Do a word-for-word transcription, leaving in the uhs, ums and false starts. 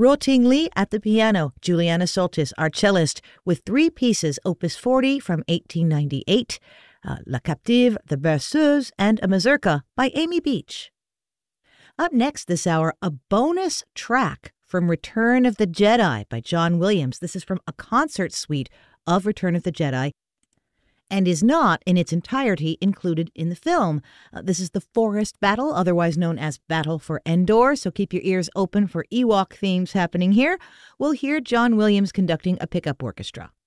Ro Ting Li at the piano, Juliana Soltis, our cellist, with three pieces, Opus forty from eighteen ninety-eight, uh, La Captive, The Berceuse, and a mazurka by Amy Beach. Up next this hour, a bonus track from Return of the Jedi by John Williams. This is from a concert suite of Return of the Jedi and is not in its entirety included in the film. Uh, this is the Forest Battle, otherwise known as Battle for Endor, so keep your ears open for Ewok themes happening here. We'll hear John Williams conducting a pickup orchestra.